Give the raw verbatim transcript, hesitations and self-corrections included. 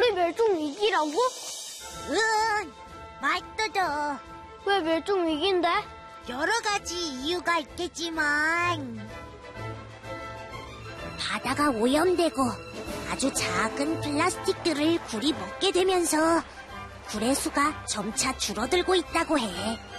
굴의 멸종 위기라고? 응, 맞더더. 왜 멸종 위기인데? 여러 가지 이유가 있겠지만 바다가 오염되고 아주 작은 플라스틱들을 굴이 먹게 되면서 굴의 수가 점차 줄어들고 있다고 해.